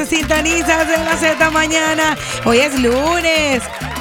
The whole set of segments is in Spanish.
te sintonizas en la Z Mañana. Hoy es lunes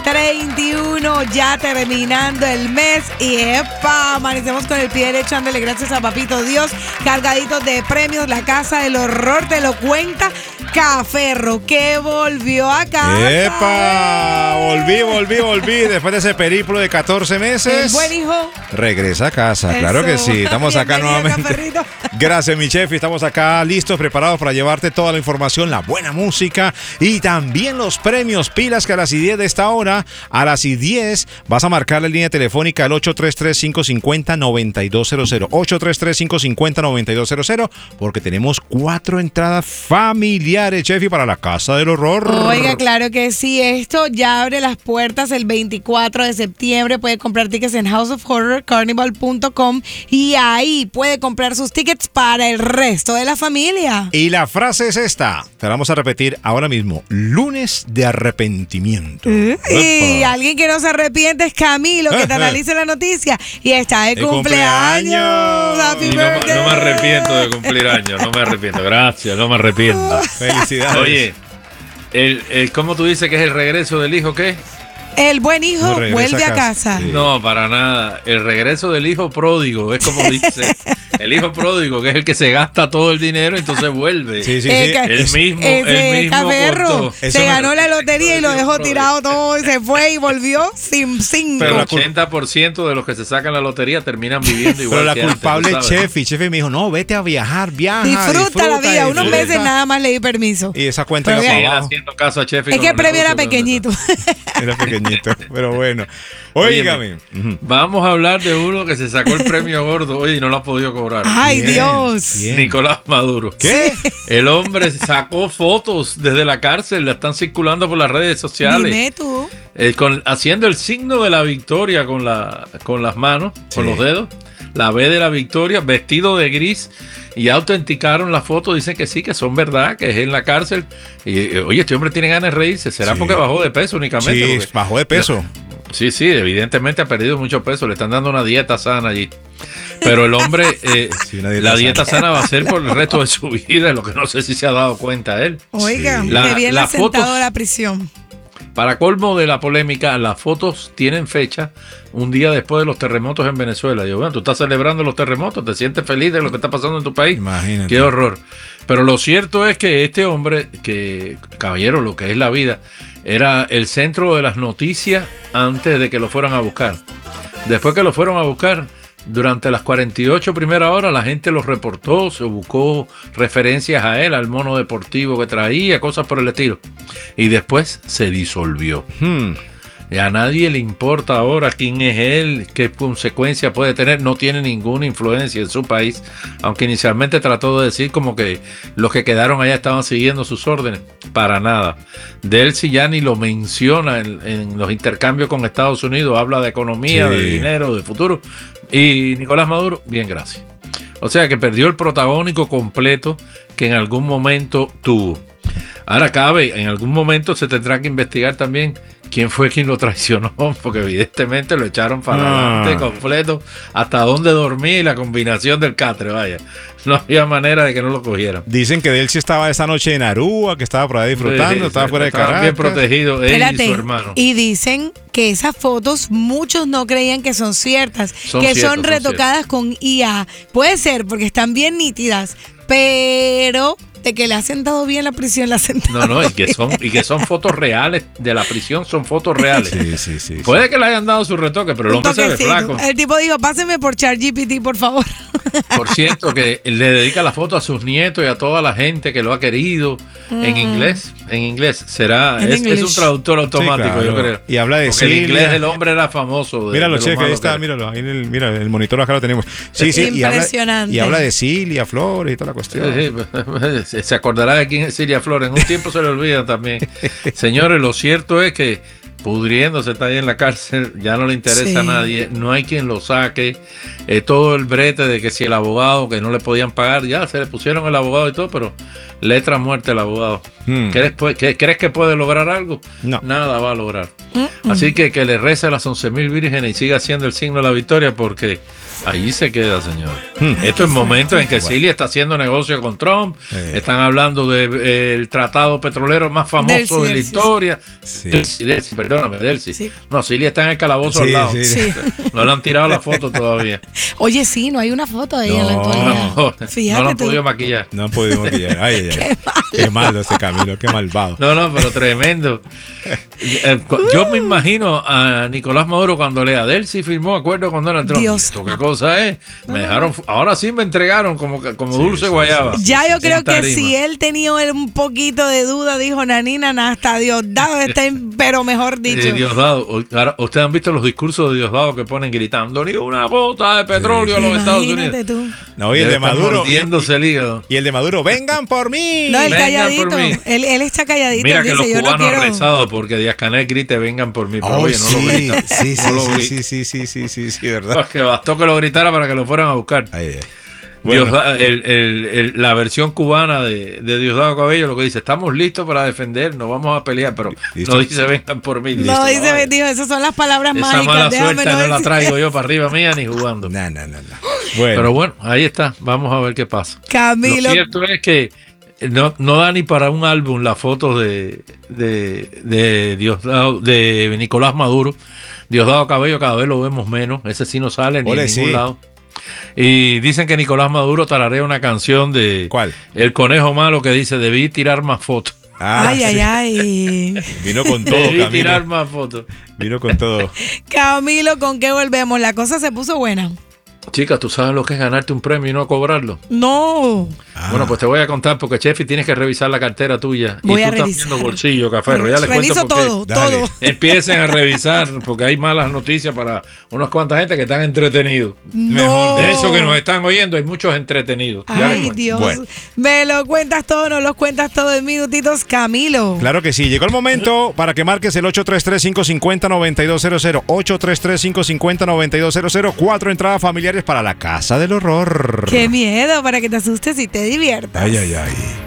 31, ya terminando el mes. Y ¡epa! Amanecemos con el pie derecho, ándale, gracias a Papito Dios. Cargaditos de premios, la Casa del Horror te lo cuenta. Caferro, que volvió a casa. ¡Epa! Volví. Después de ese periplo de 14 meses. El buen hijo. Regresa a casa, eso. Claro que sí. Estamos acá nuevamente. Caferrito. Gracias, mi chef. Estamos acá listos, preparados para llevarte toda la información, la buena música y también los premios. Pilas que a las 10 de esta hora, a las 10, vas a marcar la línea telefónica al 833-550-9200. 833-550-9200, porque tenemos 4 entradas familiares, chef, y para la Casa del Horror. Oiga, claro que sí. Esto ya abre las puertas el 24 de septiembre. Puede comprar tickets en houseofhorrorcarnival.com y ahí puede comprar sus tickets para el resto de la familia. Y la frase es esta. Te la vamos a repetir ahora mismo. Lunes de arrepentimiento. Y alguien que no se arrepiente es Camilo, que te analiza la noticia y está de cumpleaños. Happy birthday. No me arrepiento de cumplir años. No me arrepiento. Gracias, no me arrepiento. Felicidades. Oye, ¿cómo tú dices que es el regreso del hijo? ¿Qué? El buen hijo vuelve a casa. Sí. No, para nada. El regreso del hijo pródigo, es como dice. El hijo pródigo, que es el que se gasta todo el dinero, entonces vuelve. Sí. El mismo Caferro se ganó la lotería y lo dejó tirado todo y se fue y volvió sin 5. Pero el 80% de los que se sacan la lotería terminan viviendo igual. Pero la que culpable antes, chef, y chef me dijo, no, vete a viajar, viaja. Disfruta la vida. Unos meses nada más le di permiso. Y esa cuenta Pero era siguen para abajo. haciendo caso a chef. Es que el premio era pequeñito. Era pequeñito, pero bueno. Óigame. Vamos a hablar de uno que se sacó el premio gordo, oye, y no lo ha podido cobrar. Ay, Dios. Bien. Nicolás Maduro. ¿Qué? El hombre sacó fotos desde la cárcel, la están circulando por las redes sociales. Dime tú. Haciendo el signo de la victoria con las manos, con los dedos. La B de la victoria, vestido de gris, y autenticaron la foto. Dicen que sí, que son verdad, que es en la cárcel. Y oye, este hombre tiene ganas de reírse. ¿Será porque bajó de peso únicamente? Sí, Porque bajó de peso. Sí, evidentemente ha perdido mucho peso. Le están dando una dieta sana allí. Pero el hombre, la dieta sana va a ser por el resto de su vida, lo que no sé si se ha dado cuenta él. Oiga, Sí. que bien las sentado fotos- a la prisión. Para colmo de la polémica, las fotos tienen fecha un día después de los terremotos en Venezuela. Yo, bueno, tú estás celebrando los terremotos, te sientes feliz de lo que está pasando en tu país. Imagínate. Qué horror. Pero lo cierto es que este hombre, que caballero, lo que es la vida, era el centro de las noticias antes de que lo fueran a buscar. Después que lo fueron a buscar, durante las 48 primeras horas, la gente lo reportó, se buscó referencias a él, al mono deportivo que traía, cosas por el estilo. Y después se disolvió. Y a nadie le importa ahora quién es él, qué consecuencia puede tener. No tiene ninguna influencia en su país, aunque inicialmente trató de decir como que los que quedaron allá estaban siguiendo sus órdenes. Para nada. De él sí ya ni lo menciona en los intercambios con Estados Unidos. Habla de economía, Sí. de dinero, de futuro. Y Nicolás Maduro, bien, gracias. O sea que perdió el protagónico completo que en algún momento tuvo. Ahora en algún momento se tendrá que investigar también quién fue quien lo traicionó, porque evidentemente lo echaron para adelante completo, hasta dónde dormía y la combinación del catre, vaya. No había manera de que no lo cogieran. Dicen que Delcy estaba esa noche en Aruba, que estaba por ahí disfrutando, estaba fuera de Estaban bien Caracas. protegidos él Espérate, y su hermano. y dicen que esas fotos muchos no creían que son ciertas, Son que ciertas, son son retocadas con IA. Puede ser porque están bien nítidas, pero de que le ha sentado bien la prisión, la ha sentado No, y bien. que son fotos reales de la prisión, son fotos reales. Sí. Puede que le hayan dado su retoque, pero el Un hombre se ve toquecito. flaco. El tipo dijo, pásenme por ChatGPT, por favor. Por cierto, que le dedica la foto a sus nietos y a toda la gente que lo ha querido en inglés. En inglés. Es un traductor automático, Sí, claro. yo creo. Y habla de Porque el Silvia. inglés del hombre era famoso. Míralo, de lo chef, malo ahí que está, era. míralo. Ahí mira, el monitor acá lo tenemos. Sí, Impresionante. Y habla de Cilia, Flores y toda la cuestión. Sí, se acordará de quién es Cilia Flores. En un tiempo se le olvida también. Señores, lo cierto es que pudriéndose está ahí en la cárcel, ya no le interesa a nadie, no hay quien lo saque. todo el brete de que si el abogado, que no le podían pagar, ya se le pusieron el abogado y todo, pero letra muerta el abogado. ¿Crees que puede lograr algo? No. Nada va a lograr. Así que le rece a las 11,000 vírgenes y siga haciendo el signo de la victoria, porque ahí se queda, señor. Esto es momento en que Silly está haciendo negocio con Trump. Están hablando del tratado petrolero más famoso de la historia. Delcy, perdóname, Delcy. Sí. No, Silly está en el calabozo al lado. No le han tirado la foto todavía. Oye, sí, no hay una foto de ella en la No, actualidad. Fíjate no lo han tú. podido maquillar. No han podido maquillar. Ay, qué malo ese Camilo, qué malvado. No, pero tremendo. Yo me imagino a Nicolás Maduro cuando lea Delcy firmó acuerdo con Donald Trump. Dios. ¿Esto qué cosa es? Me dejaron, ahora sí me entregaron como dulce guayaba. Ya yo creo En que tarima. si él tenía un poquito de duda, dijo Nanina, hasta Diosdado está, pero mejor dicho. Diosdado, ahora, ustedes han visto los discursos de Diosdado que ponen gritando ni una bota de petróleo a los Estados Imagínate Unidos. tú. No, y el Debe de estar Maduro. mordiéndose el hígado. Y el de Maduro, vengan por mí. No, él Vengan calladito. por mí. Él está calladito. Mira él que dice, los yo no cubanos han quiero. rezado porque Díaz-Canel grite vengan por mí, pero Oh, oye, no lo grita. sí, No lo grita. sí, verdad. Porque bastó que lo gritara para que lo fueran a buscar. Ay. Bueno, La versión cubana de Diosdado Cabello lo que dice, estamos listos para defendernos, vamos a pelear, pero ¿Listo? no dice vengan por mí. No, Listo, dice, vaya. dijo, esas son las palabras Esa mágicas. mala Déjame suerte no la decir. traigo yo para arriba mía ni jugando. no. Bueno, Pero bueno, ahí está, vamos a ver qué pasa. Camilo. Lo cierto es que no da ni para un álbum las fotos de Diosdado, de Nicolás Maduro. Diosdado Cabello cada vez lo vemos menos, ese sí no sale ni en ningún lado. Y dicen que Nicolás Maduro tararea una canción de ¿cuál? El Conejo Malo que dice, debí tirar más fotos. Ay. Vino con todo, Debí Camilo. tirar más fotos. Vino con todo. Camilo, ¿con qué volvemos? La cosa se puso buena. Chica, ¿tú sabes lo que es ganarte un premio y no cobrarlo? No. Bueno, pues te voy a contar porque, Chefi, tienes que revisar la cartera tuya. Voy y a tú estás revisar. viendo bolsillo, Caferro. Ya les Reviso cuento por qué. todo, Dale. todo. Empiecen a revisar porque hay malas noticias para unas cuantas gente que están entretenidos. No. De eso que nos están oyendo, hay muchos entretenidos. Ya les Ay, cuento. Dios. Bueno. Me lo cuentas todo, nos lo cuentas todo en minutitos, Camilo. Claro que sí. Llegó el momento para que marques el 833-550-9200. 833-550-9200. 4 entradas familiares para la Casa del Horror. Qué miedo, para que te asustes y te diviertas. Ay.